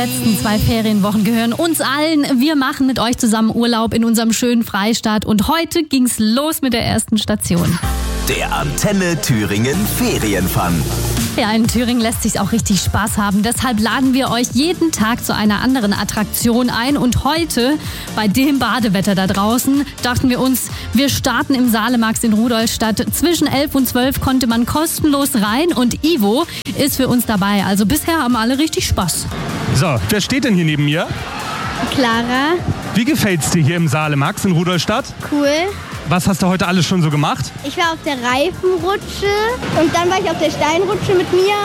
letzten 2 Ferienwochen gehören uns allen. Wir machen mit euch zusammen Urlaub in unserem schönen Freistaat und heute ging's los mit der ersten Station. Der Antenne Thüringen Ferienfun. Ja, in Thüringen lässt sich's auch richtig Spaß haben. Deshalb laden wir euch jeden Tag zu einer anderen Attraktion ein. Und heute, bei dem Badewetter da draußen, dachten wir uns, wir starten im Salemax in Rudolstadt. Zwischen 11 und 12 konnte man kostenlos rein und Ivo ist für uns dabei. Also bisher haben alle richtig Spaß. So, wer steht denn hier neben mir? Clara. Wie gefällt's dir hier im Salemax in Rudolstadt? Cool. Was hast du heute alles schon so gemacht? Ich war auf der Reifenrutsche und dann war ich auf der Steinrutsche mit mir.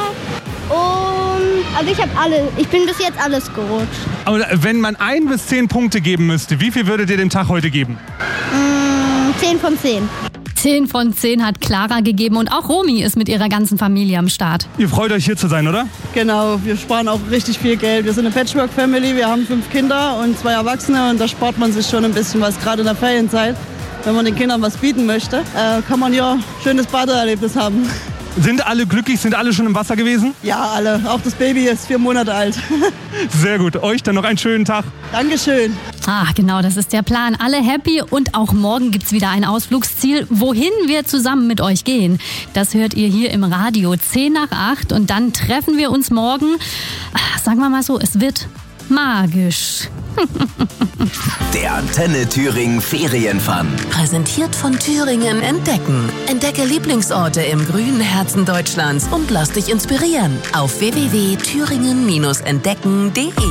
Ich bin bis jetzt alles gerutscht. Aber wenn man 1 bis 10 Punkte geben müsste, wie viel würdet ihr dem Tag heute geben? 10 von 10. 10 von 10 hat Clara gegeben und auch Romy ist mit ihrer ganzen Familie am Start. Ihr freut euch hier zu sein, oder? Genau, wir sparen auch richtig viel Geld. Wir sind eine Patchwork-Family, wir haben 5 Kinder und 2 Erwachsene und da spart man sich schon ein bisschen was, gerade in der Ferienzeit. Wenn man den Kindern was bieten möchte, kann man ja ein schönes Badeerlebnis haben. Sind alle glücklich? Sind alle schon im Wasser gewesen? Ja, alle. Auch das Baby ist 4 Monate alt. Sehr gut. Euch dann noch einen schönen Tag. Dankeschön. Genau, das ist der Plan. Alle happy und auch morgen gibt's wieder ein Ausflugsziel, wohin wir zusammen mit euch gehen. Das hört ihr hier im Radio 10 nach 8 und dann treffen wir uns morgen. Sagen wir mal so, es wird magisch. Der Antenne Thüringen Ferienfun. Präsentiert von Thüringen Entdecken. Entdecke Lieblingsorte im grünen Herzen Deutschlands und lass dich inspirieren auf www.thüringen-entdecken.de.